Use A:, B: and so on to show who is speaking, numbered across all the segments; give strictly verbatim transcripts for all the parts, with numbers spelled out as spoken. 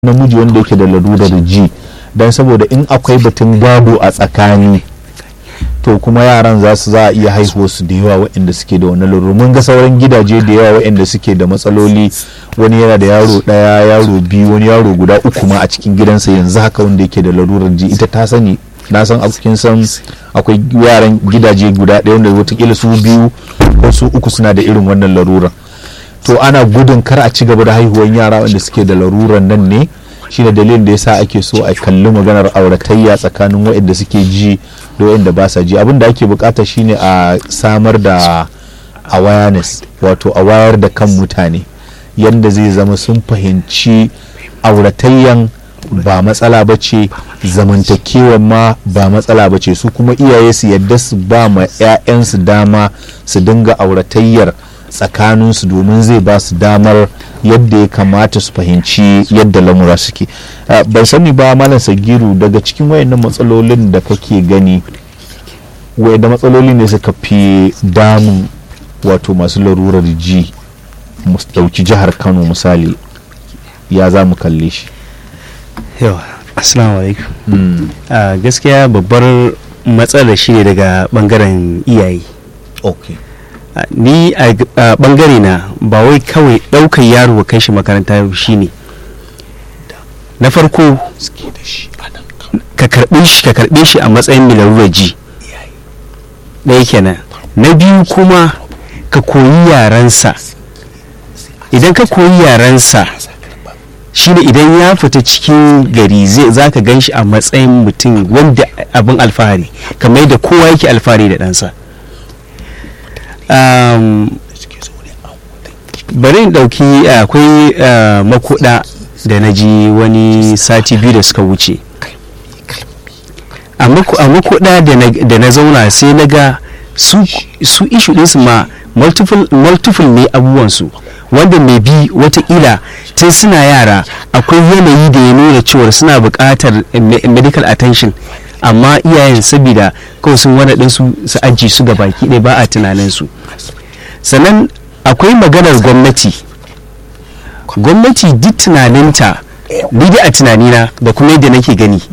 A: namiji wanda yake da lalurar ji, don saboda in akwai batun gado a tsakani to kuma yaran za su za a iya haihuwa su da yawa waɗanda suke da wani lalurar. Mun ga sauran gidaje da yawa waɗanda suke da matsaloli, wani yana da yaro ɗaya, yaro biyu, wani yaro guda uku ma a cikin gidansa yanzu haka wanda yake da lalurar ji. Ita ta sani, na san kin san akwai yaran gidaje guda ɗaya wanda watakila su biyu ko su uku suna da irin wannan larurar. To ana gudun kar a ci gaba da haihuwan yara wanda suke da larurar nan ne, shine dalilin da yasa ake so a kalli maganar auratayya tsakanin waɗanda suke ji da waɗanda ba sa ji. Abin da ake bukata shine a samar da awareness, wato a wayar da kan mutane yadda zai zama sun fahimci auratayyan ba matsala ba ce, zamantakewan ma ba matsala ba ce, su kuma iyaye su yadda su ba ma 'ya'yansu dama su dinga auratayyar tsakaninsu domin zai ba su damar yadda ya kamata su fahimci yadda lamura suke. Ban sani ba malam Sagiru, daga cikin wayannan matsalolin da kake gani, wayanda matsaloli ne suka fi damun wato masu larurar ji, mu dauki jihar Kano misali, ya za mu kalle shi?
B: Yawa, assalamu alaikum. mm. uh, gaskiya babbar matsalar shi ne daga bangaren iyaye.
A: Okay.
B: Uh, ni a uh, bangare na ba wai kawai daukar yaro kai shi makaranta shi ne na farko, ka karbe shi ka karbe shi a matsayin mai larurar ji ɗaya kenan. Na biyu kuma ka koyi yaransa. Idan ka koyi yaransa shine idan ya fita cikin gari zai zaka gan shi a matsayin mutum wanda abin alfahari, kamar da kowa yake alfahari da ɗansa. Um, bari in ɗauki akwai uh, makoda da na ji wani sati biyu da suka wuce. A makoda da na zauna sai na ga su, su ishu ɗinsu ma multiple, multiple ne abubuwansu, wanda mai bi watakila tun suna yara akwai yanayi da ya nuna cewar suna buƙatar medical attention, amma iyayen sabida kawai sun wani ɗinsu su aji su ga baki ɗaya ba a tunaninsu. Sannan akwai maganar gwamnati. Gwamnati duk tunaninta, ni da a tunanina da kuma yadda nake gani,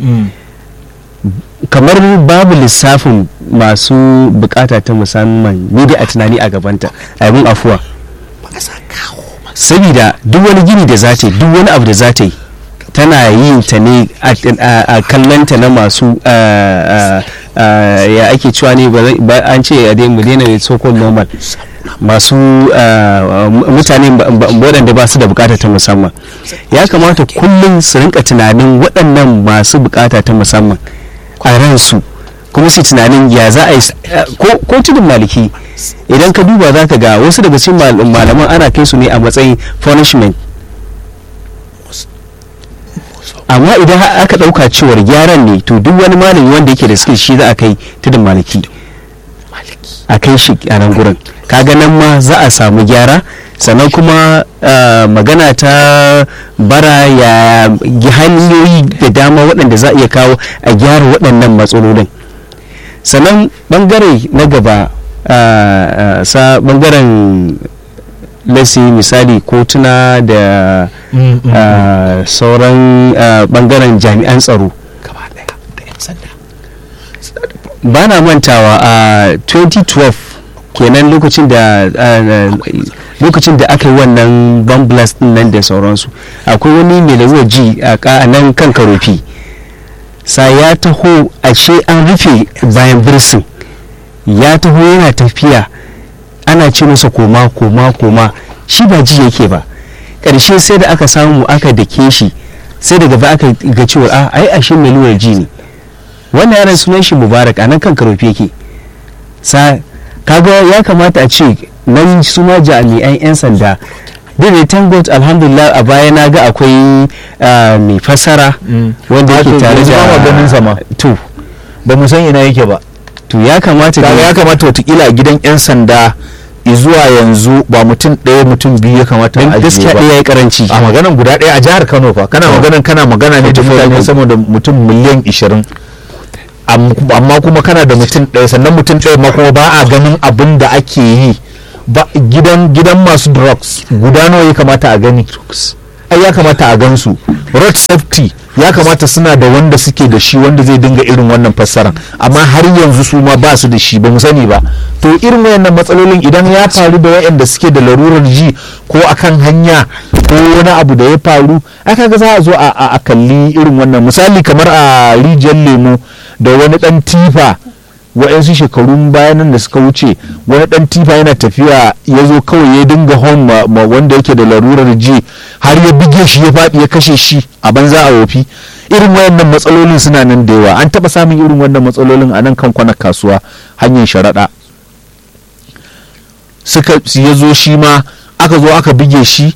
B: kamar babu lissafin masu bukata ta musamman ni da a tunani a gabanta, abin afuwa. Sabida duk wani gini da za ta yi, duk wani abu da za ta yi, tana yin ta ne a kallanta na masu ya ake cewa ne, an ce a dai mu daina so-called normal, masu mutane waɗanda ba su da bukata ta musamman. Ya kamata kullum su rinka tunanin waɗannan masu bukata ta musamman a ransu, kuma su tunanin ya za a yi ko tudun maliki. Idan ka duba za ka ga wasu daga cikin malaman ana kai su ne a matsayin punishment, amma idan aka ɗauka cewar gyaran ne, to duk wani malami wanda yake da skill shi za a kai tudun maliki a kai shi a nan gurin. Kaga nan ma za a samu gyara. Sannan kuma magana ta bara, ya hanyoyi da dama waɗanda za a iya kawo a gyara waɗannan matsalolin. Sannan bangare na gaba, sa bangaren lasi misali kotuna da sauran bangaren jami'an tsaro. Ba na mantawa a twenty twelve kenan, lokacin da lokacin da aka yi wannan bomb blast din nan da sauransu, akwai wani mai larurar ji a nan kan Karofi, sa ya taho ashe an rufe bayan birsin, ya taho yana tafiya ana ce masa koma koma koma, shi ba ji yake ba. Ƙarshe sai da aka samu aka dake shi, sai daga ba aka ga cewa a ai ashe mai larurar ji ne. Wannan yaran sunan shi Mubarak, a nan kan Karofi yake. Sa kaga ya kamata a ce nan su ma jami'an 'yan sanda, duk da tangot alhamdulillah a baya na ga akwai mai fasara wanda yake tare da
A: ganin sama, to ba mu san ina yake ba.
B: To ya kamata
A: ya kamata watakila a gidan 'yan sanda zuwa yanzu ba mutum ɗaya mutum biyu ya kamata a ajiye ba.
B: Gaskiya ɗaya ya karanci
A: a maganan guda ɗaya a jihar Kano fa kana maganan kana magana ne da mutane sama da mutum miliyan ishirin, amma kuma kana da mutum ɗaya, sannan mutum ɗaya ma kuma ba a ganin abin da ake yi ba. Gidan gidan masu drugs guda nawa ya kamata a gani? ai ya kamata a gansu. Road safety ya kamata suna da wanda suke da shi wanda zai dinga irin wannan fassarar, amma har yanzu su ma ba su da shi, ba mu sani ba. To irin wayannan matsalolin idan ya faru da wayanda suke da larurar ji ko akan hanya ko wani abu da ya faru, aka ga za a zo a kalli irin wannan. Misali kamar a rijiyar lemo da wani dan tifa wa'yansu shekarun bayanan da suka wuce, wani dan tifa yana tafiya ya zo kawai ya dinga hon ma, ma wanda yake da larurar ji har ya bige shi ya faɗi ya kashe shi a banza a wofi. Irin wayannan matsalolin suna nan da yawa. An taɓa samun irin wannan matsalolin a nan kan kwanar kasuwa hanyar sharaɗa, suka ya zo shi ma aka zo aka bige shi,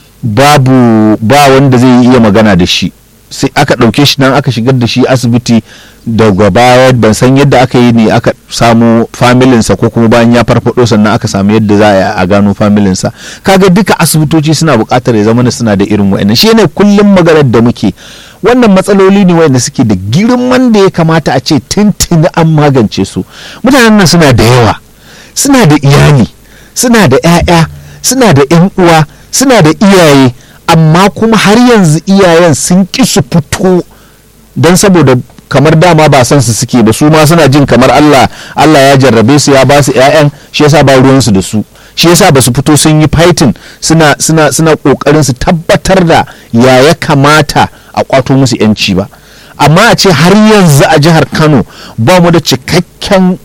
A: babu ba wanda zai iya magana da shi, sai aka ɗauke shi nan aka shigar da shi asibiti. Daga baya ban san yadda aka yi ne aka samu familinsa ko kuma bayan ya farfado sannan aka samu yadda za a gano familinsa. Kaga duka asibitoci suna buƙatar ya zama suna da irin wa'annan. shi ne kullum maganar da muke, wannan matsaloli ne wa'anda suke da girman da ya kamata a ce tuntuni an magance su. Mutanen nan suna da yawa, suna da iyali, suna da 'ya'ya, suna da 'yan uwa, suna da iyaye, amma kuma har yanzu iyayen sun ƙi su fito don saboda kamar dama ba san su suke ba, su ma suna jin kamar Allah Allah ya jarrabe su ya ba su ƴaƴan, shi yasa ba ruwan su da su, shi yasa ba su fito sun yi fighting suna suna suna kokarin su tabbatar da ya ya kamata a kwato musu yanci ba. Amma a ce har yanzu a jihar Kano ba mu da cikakken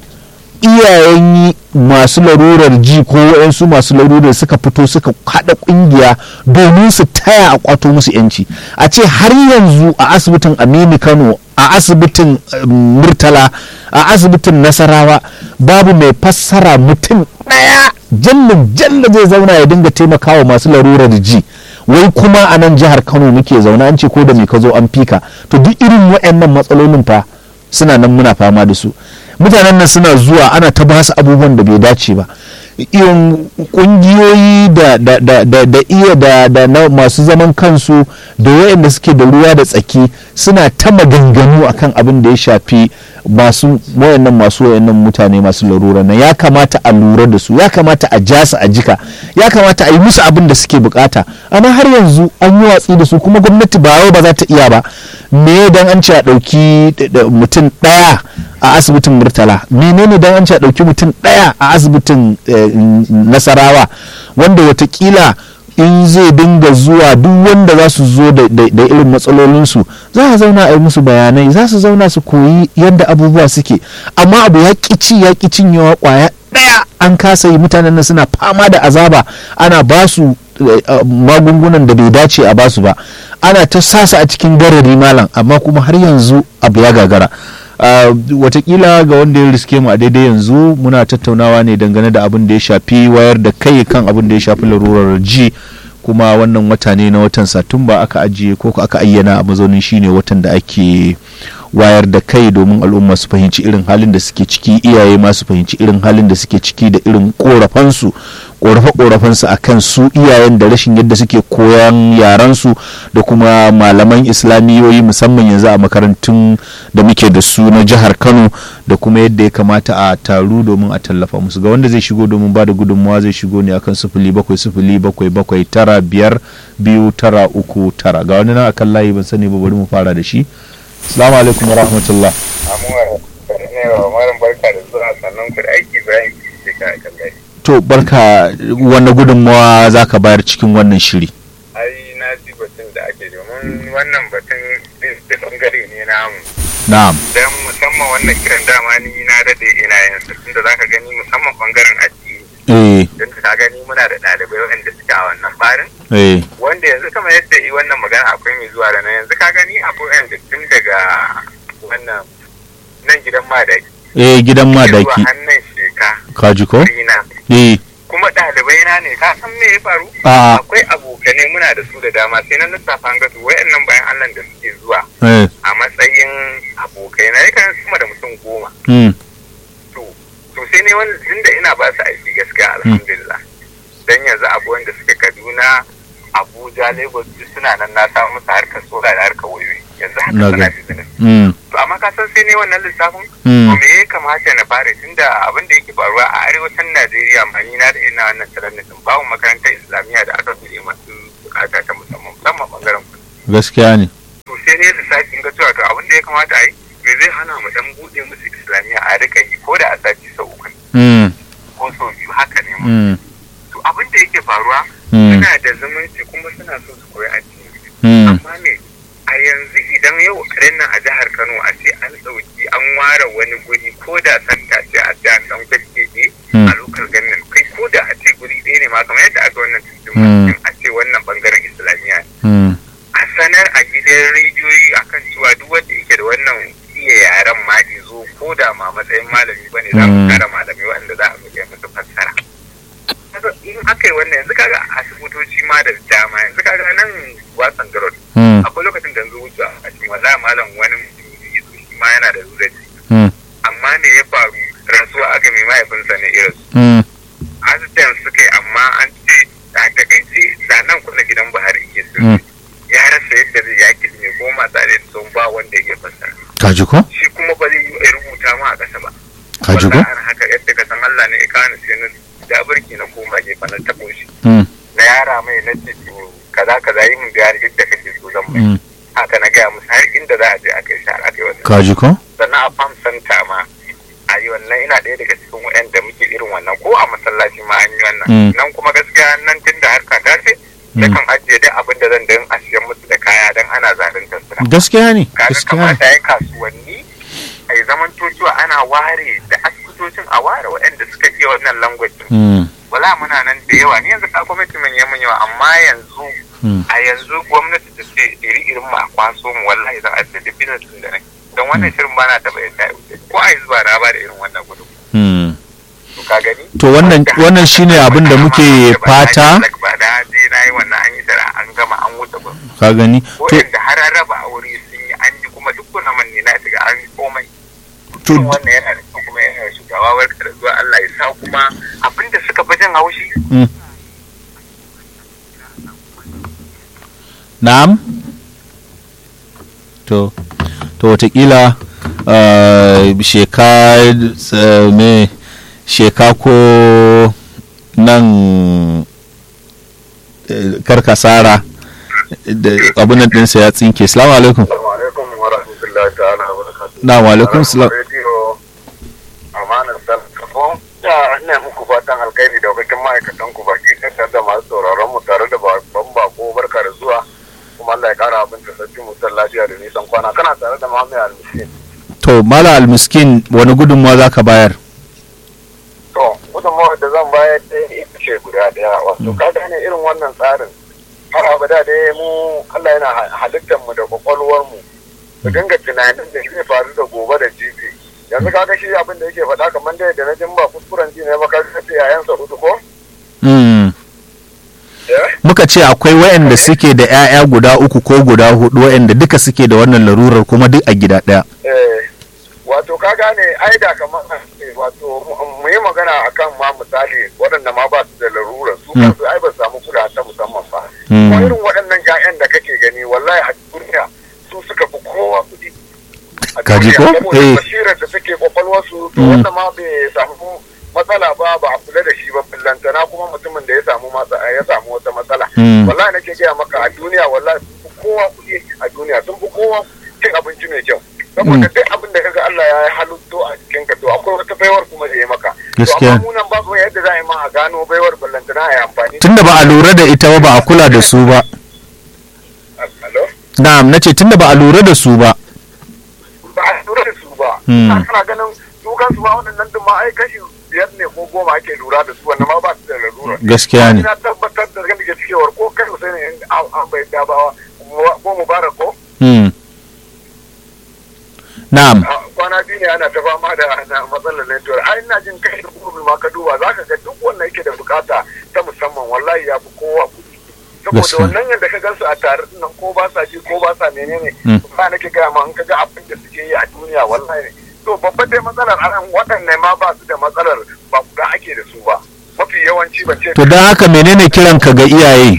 A: iyayen masu larurar ji ko wayansu masu larurar suka fito suka hada kungiya domin su taya a kwato musu yanci. A ce har yanzu a asibitin Aminu Kano, a asibitin Murtala, a asibitin Nasarawa babu mai fassara mutum daya jallin jalla zai zauna ya dinga taimakawa masu larurar ji. Wai kuma a nan jihar Kano muke zauna, an ce ko da me ka zo an fika. To duk irin wayannan matsalolin fa suna nan muna fama da su. Mutanen nan suna zuwa ana ta ba su abubuwan da bai dace ba. Irin kungiyoyi da da da da da iya da da na masu zaman kansu da wayanda suke da ruwa da tsaki suna ta maganganu akan abin da ya shafi masu wayannan masu wayannan mutane masu larura na. Ya kamata a lura da su, ya kamata a ja su a jika, ya kamata a yi musu abin da suke bukata, amma har yanzu an yi watsi da su. Kuma gwamnati ba wai ba za ta iya ba. Me dan an ce a dauki mutum daya a asibitin Murtala, menene dan an ce a dauki mutum daya a asibitin Nasarawa, wanda watakila in zai dinga zuwa duk wanda za su zo da irin matsalolinsu za a zauna a yi musu bayanai, za su zauna su koyi yadda abubuwa suke. Amma abu ya ƙici ya ƙicin yawa kwaya ɗaya an kasa yi. Mutanen nan suna fama da azaba, ana ba su magungunan da bai dace a basu ba, ana ta sasa a cikin garari malam, amma kuma har yanzu abu ya gagara. Uh, watakila ga wanda ya riske mu a daidai yanzu muna tattaunawa ne dangane da abin da ya shafi wayar da kai kan abin da ya shafi larurar ji, kuma wannan wata ne na watan Satumba aka ajiye ko aka ayyana a mazaunin shine watan da ake wayar da kai domin al'umma su fahimci irin halin da suke ciki, iyaye ma su fahimci irin halin da suke ciki da irin korafansu korafe-korafensu a kan su iyayen da rashin yadda suke koyan yaransu da kuma malaman islamiyoyi musamman yanzu a makarantun da muke da su na jihar Kano, da kuma yadda ya kamata a taru domin a tallafa musu. Ga wanda zai shigo domin ba da gudunmawa zai shigo ne akan sifili bakwai sifili bakwai bakwai tara biyar biyu tara uku tara. Ga wani na akan layi ban sani ba, bari mu fara da shi. Assalamu alaikum wa rahmatullah. To barka, wani gudunmawa za ka bayar cikin wannan shiri?
C: Ai na ji batun da ake, domin wannan batun da bangare ne namu.
A: Na'am.
C: Don musamman wannan kiran dama ni na dade ina yin sa, tunda za ka gani musamman bangaren addini.
A: Eh.
C: Don ka gani muna da ɗalibai waɗanda suke a wannan barin.
A: Eh.
C: Wanda yanzu kamar yadda yi wannan magana akwai mai zuwa da nan, yanzu ka gani akwai waɗanda tun daga wannan nan gidan madaki.
A: Eh, gidan madaki.
C: Zuwa hannun sheka.
A: Kaji ko? Eh.
C: Kuma ɗalibai na ne, ka san me ya faru?
A: Ah.
C: Akwai abokanai muna da su da dama, sai na lissafa an gasu wayannan bayan Allah da suke zuwa
A: Eh.
C: a matsayin abokai na yakan sama da mutum goma.
A: Mm.
C: To, to sai ne wani tunda ina ba su aiki gaskiya alhamdulillah. Dan yanzu abu wanda suke Kaduna, Abuja, Lagos suna nan na samu musu harkar sola da harkar wayoyi. Yanzu haka suna business.
A: Mm.
C: To amma ka san sai ne wannan lissafin?
A: Mm.
C: To me ya kamata na fara tunda abin da yake faruwa a arewacin Najeriya ma ni na da ina wannan talatin babu makarantar Islamiyya da aka buɗe masu bukata ta musamman. musamman bangaren kudu
A: gaskiya ne
C: to sai ne su sake ga cewa to abin da ya kamata a yi me zai hana mu dan buɗe musu islamiyya a rika yi ko da a sati sau uku
A: mm.
C: ko sau biyu haka ne mu
A: Mm.
C: to abin da yake faruwa
A: Mm.
C: suna da zumunci kuma suna so su koyi addini
A: Mm.
C: amma ne a yanzu idan yau karen nan a jihar Kano a ce an ɗauki an ware wani guri ko da santa ce a ce an ɗan gaske
A: Mm.
C: a lokal gannan kai ko da a ce guri ɗaya ne ma kamar yadda aka wannan
A: Mm.
C: tuntun a ce wannan bangaren islamiyya ne
A: Mm.
C: a sanar a gidan rediyoyi akan cewa duk wanda yake da wannan iya yaren ma zo ko da ma matsayin malami bane za mu
A: Mm.
C: kara malami wanda za a iya musu fassara kaga in aka yi wannan yanzu kaga a asibitoci ma da dama yanzu kaga nan wasan garot
A: Mm.
C: akwai lokacin da zo wuce a cikin wala malam wani mutum ya zo shi ma yana da zuraci
A: Mm.
C: amma ne ya faru rasuwa aka mai mahaifinsa ne irin su
A: Mm.
C: asibitin suka yi amma an ce a takaice da nan kuna gidan Buhari ke su
A: Mm.
C: ya rasa yadda zai yaki ne ko mata da sun ba wanda ya fassara
A: kaji ko
C: shi kuma ba zai yi rubuta ma a ƙasa ba
A: kaji ko
C: wallahi an haka yadda ka san Allah ne ya kawo ni sai na da birki na koma gefe na tabo shi
A: Mm.
C: na yara mai na ce to kaza kaza yi mun bayani yadda kake so zan mai
A: Mm.
C: haka na gaya musu har inda za a je a kai shi har aka yi wannan
A: kaji ko
C: sannan a fam santa ma a yi wannan ina ɗaya daga cikin waɗanda muke irin wannan ko a masallaci ma an yi wannan
A: Mm.
C: nan kuma gaskiya nan tun da harka ta ce da kan ajiye dai abin da zan dan a siyan musu da kaya dan ana zaluntar su
A: gaskiya ne
C: kaga
A: gaskiya ne
C: kamata ya kasuwanni a yi zaman cewa ana ware da asibitocin a ware waɗanda suka iya wannan language
A: Mm.
C: wala muna nan da yawa ni yanzu ka gwamnati mun yi mun yawa amma yanzu
A: Mm.
C: a yanzu gwamnati ta ce iri irin mu a kwaso mu wallahi zan ajiye da business din da nake don wannan shirin bana taɓa yadda ya wuce ko a yanzu ba na ba da irin wannan gudu
A: Mm.
C: to ka gani
A: to wannan wannan shine abin da muke fata
C: ba da je na yi wannan an yi tara an gama an wuce ba
A: ka gani
C: ko
A: to
C: inda har an raba aure sun yi an ji kuma duk kuna manne na shiga an yi komai
A: to
C: Irin wannan yana da kyau kuma yana da shugaba barka da zuwa Allah ya sa kuma abinda suka fi jin haushi
A: Mm. na'am to to watakila uh, sheka uh, me sheka ko nan uh, karkasara da abunan dinsa ya tsinke. Assalamu alaikum.
C: Assalamu alaikum wa rahmatullahi ta'ala wa barakatuh.
A: Na wa alaikum salam.
C: Radio Amanar Salkafo. Ya ina muku fatan alkhairi da wakilin ma'aikatan ku baki ɗaya da masu sauraron mu tare da babban bako barka da zuwa. Kuma Allah ya kara abin da sabbi mu lafiya da nisan kwana. Kana tare da Muhammad Al-Miskin.
A: To Mala Al-Miskin wani gudunmawa zaka bayar?
C: To gudunmawa da zan bayar ɗaya ita ce guda ɗaya. Wato ka gane irin wannan tsarin. Har abada dai mu Allah yana halittar mu da kwakwalwar mu. Mu dinga tunanin da zai faru da gobe da jibi. Yanzu kaga shi abin da yake faɗa kamar dai da na jin ba kuskuren ji ne ba ka ce yayansa hudu ko?
A: Mm. Muka ce akwai waɗanda suke da 'ya'ya guda uku ko guda hudu waɗanda duka suke da wannan larurar kuma duk a gida ɗaya.
C: Eh, wato ka gane ai da kamar wato mu yi magana akan ma misali waɗanda ma ba su da larurar su kansu ai ba su samu kula ta musamman ba. Kuma irin waɗannan 'ya'yan da kake gani wallahi a duniya su suka fi kowa kuɗi.
A: Kaji ko?
C: Eh. Basirar da suke kwakwalwarsu to wanda ma bai samu matsala ba ba a kula da shi ba billantana kuma mutumin da ya samu ya samu wata matsala. Wallahi nake gaya maka a duniya wallahi sun fi kowa kuɗi a duniya sun fi kowa cin abinci mai kyau. Saboda duk abin da kaga Allah ya yi halitto a cikin ka to akwai wata baiwar kuma da ya maka.
A: Gaskiya.
C: To amma munan babu yadda za a yi ma a gano baiwar billantana a yi amfani.
A: Tunda ba a lura da ita ba ba a kula da su ba.
C: Hello?
A: Na'am nace tunda ba a lura da su ba.
C: Ba a lura da su ba. Kana ganin su kansu ma waɗannan duk ma ai kashi biyar ne ko goma ake lura da su wannan ma ba su da lalura.
A: Gaskiya ne.
C: Ina tabbatar da ganin da cewar ko kai Hussein in an bai da ba ko Mubarak ko.
A: Mm. Na'am.
C: Kwana biyu ne ana ta fama da matsalar network. Ai ina jin kai da Google ma ka duba zaka ga duk wanda yake da bukata ta musamman wallahi ya fi kowa kuɗi. Saboda wannan yadda ka gansu a tare nan ko ba sa ji ko ba sa menene ba nake gaya ma in ka ga abin da suke yi a duniya wallahi to babbar dai matsalar anan waɗanne ma ba su da matsalar ba guda ake da su ba mafi yawanci ba ce
A: To don haka menene kiran ka ga iyaye?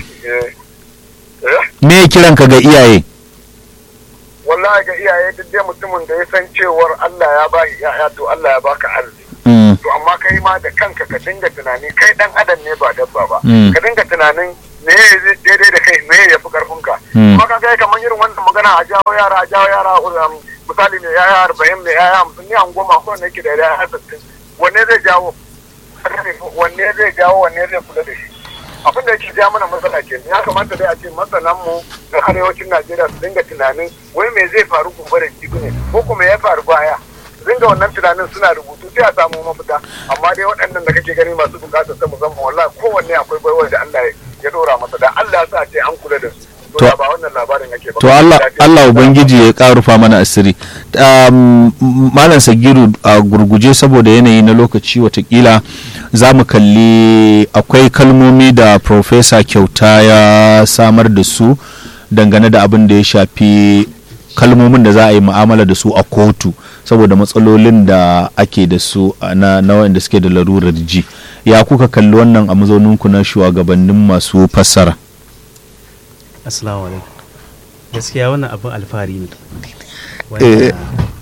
A: Me kiran ka ga iyaye?
C: Wallahi ga iyaye duk dai mutumin da ya san cewar Allah ya ba shi ya'ya to Allah ya baka arziki. To amma kai ma da kanka ka dinga tunani kai dan adam ne ba dabba ba. Ka dinga tunanin me daidai da kai me ya fi karfin ka kuma kan kai kamar irin wannan magana a jawo yara a jawo yara misali ne yaya arba'in ne yaya hamsin ne an goma ko ne ke da yaya sittin wanne zai jawo wanne zai jawo wanne zai kula da shi abin da yake ja mana matsala ke ya kamata dai a ce masanan mu na arewacin Najeriya su dinga tunanin wai me zai faru gobe da jibi ne ko kuma ya faru baya dinga wannan tunanin suna rubutu sai a samu mafita amma dai waɗannan da kake gani masu bukatar ta musamman wallahi kowanne akwai baiwar da Allah ya dora masa da Allah ya sa ce an kula da su to ba wannan labarin yake ba
A: to Allah Allah ubangiji ya karufa mana asiri malam Sagiru a gurguje saboda yanayi na lokaci watakila za mu kalli akwai kalmomi da Professor Kyauta ya samar da su dangane da abin da ya shafi kalmomin da za a yi mu'amala da su a kotu saboda matsalolin da ake da su na na wanda suke da larurar ji ya kuka kalli wannan a mazauninku na shugabannin masu fassara.
D: Assalamu alaikum. Gaskiya wannan abin alfahari ne wanda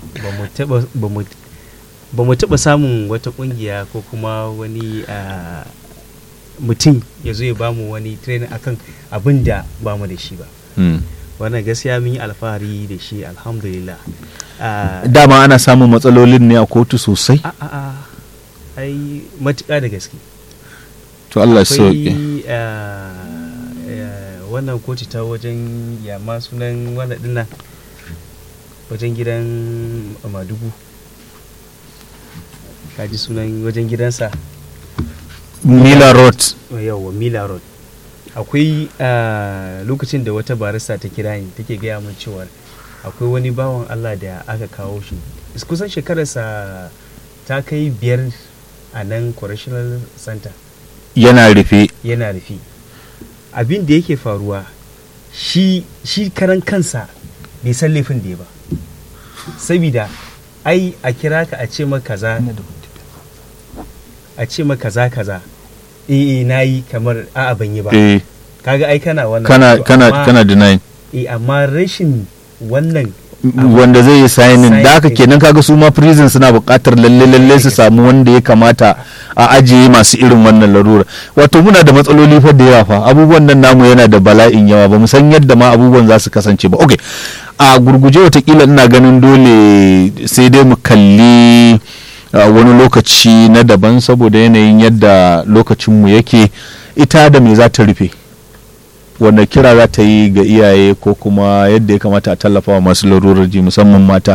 D: ba mu taɓa samun wata ƙungiya ko kuma wani mutum ya zo ya bamu wani training akan abin da ba mu da shi ba. Wannan gaskiya mun yi alfahari da shi alhamdulillah.
A: Dama ana samun matsalolin ne a kotu sosai?
D: A'a ai matuƙa da gaske. To
A: Allah sauke.
D: Wannan kotu ta wajen yamma sunan wannan dinnan wajen gidan Madugu kaji sunan wajen gidansa
A: Mila Road.
D: Yawwa Mila Road. Akwai lokacin da wata barista ta kira ni take gaya min cewa akwai wani bawan Allah da aka kawo shi kusan shekararsa ta kai biyar a nan correctional center
A: yana rufe
D: yana rufe abin da yake faruwa shi shi karan kansa bai san laifin da ya ba saboda ai a kira ka a ce maka kaza a ce maka kaza kaza eh eh nayi kamar a'a ban yi ba
A: eh
D: kaga ai kana wannan
A: kana kana kana denying
D: eh amma rashin wannan
A: wanda zai yi signing da haka kenan kaga su ma prison suna buƙatar lalle lalle su samu wanda ya kamata a ajiye masu irin wannan larura wato muna da matsaloli fa da yawa fa abubuwan nan namu yana da bala'in yawa ba mu san yadda ma abubuwan za su kasance ba okay a gurguje watakila ina ganin dole sai dai mu kalli wani lokaci na daban saboda yanayin yadda lokacinmu yake ita da me za ta rufe wanda kira za ta yi ga iyaye ko kuma yadda ya kamata a tallafa wa masu larurar ji musamman mata.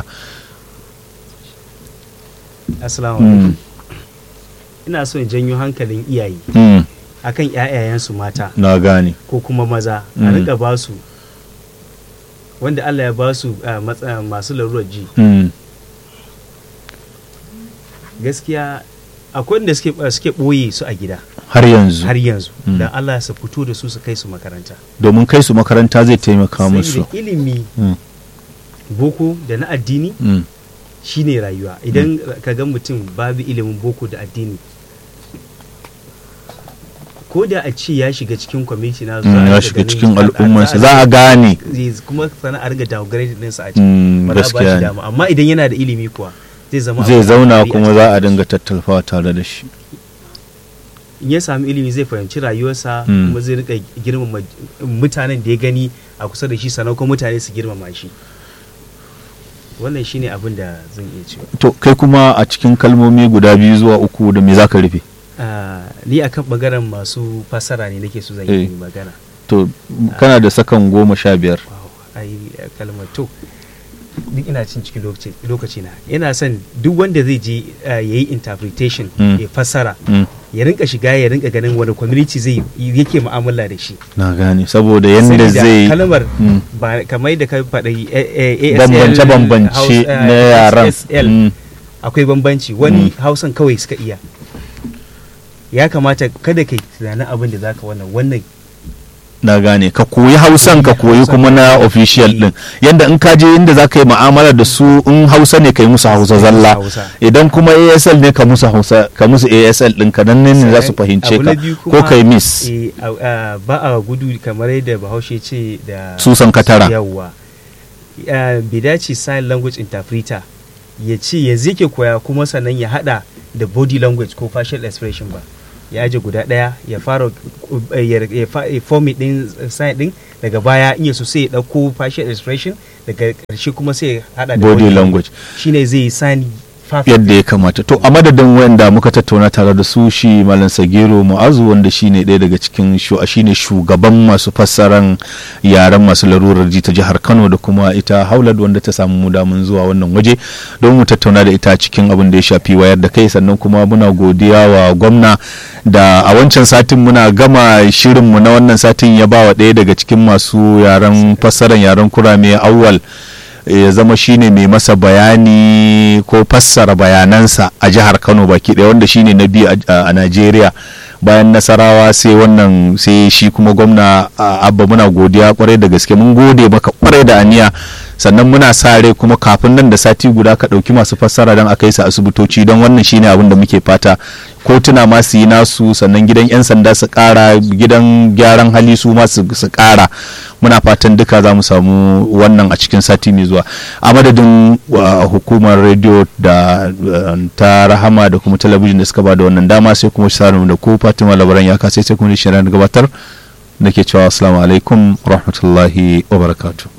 D: Assalamu alaikum. Ina so in janyo hankalin iyaye akan ƴaƴayensu mata
A: na gane
D: ko kuma maza a rika ba su wanda Allah ya ba su masu larurar ji gaskiya akwai wanda suke ɓoye su a gida
A: har yanzu
D: har yanzu dan Allah su fito da su su kai su makaranta
A: domin kai su makaranta zai taimaka musu
D: ilimi boko da na addini shine rayuwa idan ka ga mutum babu ilimin boko da addini ko da a ce ya shiga cikin kwamiti na zuwa
A: ya shiga cikin al'ummarsa za a gane
D: kuma sana a riga downgrade ɗinsa a cikin ba za ba shi dama amma idan yana da ilimi kuwa zai zama
A: zai zauna kuma za a dinga tattalfawa tare da shi
D: in ya sami ilimi zai fahimci rayuwarsa kuma zai rika girmama mutanen da ya gani a kusa da shi sannan kuma mutane su girmama shi wannan shine abin da zan iya cewa
A: to kai kuma a cikin kalmomi guda biyu zuwa uku da me zaka rufe
D: ni akan bangaren masu fasara ne nake so zan yi magana
A: to kana da sakan goma sha biyar
D: ai kalmar to duk ina cin cikin lokaci na yana son duk wanda zai je ya yi interpretation ya fassara ya rinka shiga ya rinka ganin wani community zai yake mu'amala da shi
A: na gane saboda yanda zai
D: kalmar ba kamar da ka faɗi
A: bambance bambance na yaran
D: akwai bambanci wani hausan kawai suka iya ya kamata kada kai tunanin abin da zaka wannan wannan
A: na gane ka koyi hausan ka koyi kuma na official din yanda in ka je inda za ka yi mu'amala da su in hausa ne ka yi musu hausa zalla idan kuma A S L ne ka musu hausa ka musu A S L din ka nan ne za su fahimce ka ko kai miss
D: ba a gudu kamar yadda Bahaushe ce da
A: susan katara
D: yawa bidaci sign language interpreter ya ce yanzu yake koya kuma sannan ya hada da body language ko facial expression ba ya aje guda ɗaya ya fara ya formi din sign din, daga baya in yaso sai ya dauko facial expression, daga ƙarshe kuma sai ya hada da
A: body language,
D: shine zai yi sign
A: yadda ya kamata. To a madadin wanda muka tattauna tare da su, shi Malam Sagero Mu'azu wanda shine ɗaya daga cikin shine shugaban masu fassaran yaren masu larurar ji ta jihar Kano, da kuma ita Haulad wanda ta samu mu damun zuwa wannan waje don mu tattauna da ita cikin abin da ya shafi wayar da kai. Sannan kuma muna godiya wa gwamna da a wancan satin muna gama shirinmu na wannan satin ya ba wa ɗaya daga cikin masu yaren fassaran yaren kurame Awwal ya zama shine mai masa bayani ko fassara bayanansa a jihar Kano baki ɗaya, wanda shine na biyu a Najeriya bayan Nasarawa sai wannan sai shi kuma gwamna Abba. Muna godiya kwarai da gaske, mun gode maka kwarai da aniya. Sannan muna sa rai kuma kafin nan da sati guda ka ɗauki masu fassara don a kai su asibitoci, don wannan shine abin da muke fata. Kotuna ma su yi nasu, sannan gidan 'yan sanda su ƙara, gidan gyaran hali su ma su ƙara. Muna fatan duka za mu samu wannan a cikin sati mai zuwa. A madadin hukumar rediyo da ta Rahama da kuma talabijin da suka ba da wannan dama, sai kuma shi da ko Fatima Labaran ya kasai sai kuma da shirin gabatar da ke cewa assalamu alaikum rahmatullahi wa barakatuh.